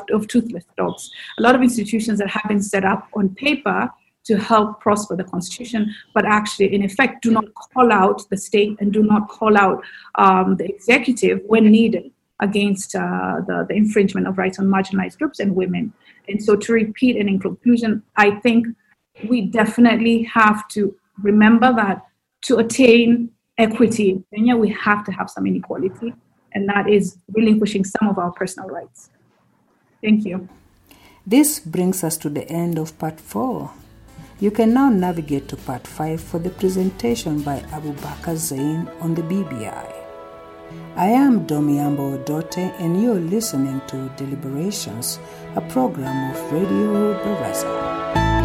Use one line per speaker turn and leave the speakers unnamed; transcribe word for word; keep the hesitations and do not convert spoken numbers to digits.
of toothless dogs. A lot of institutions that have been set up on paper to help prosper the Constitution, but actually, in effect, do not call out the state and do not call out um, the executive when needed against uh, the, the infringement of rights on marginalized groups and women. And so to repeat and in conclusion, I think we definitely have to remember that to attain equity in Kenya, we have to have some inequality, and that is relinquishing some of our personal rights. Thank you.
This brings us to the end of part four. You can now navigate to part five for the presentation by Abubakar Zain on the B B I. I am Domiambo Odote, and you're listening to Deliberations, a program of Radio Baraza.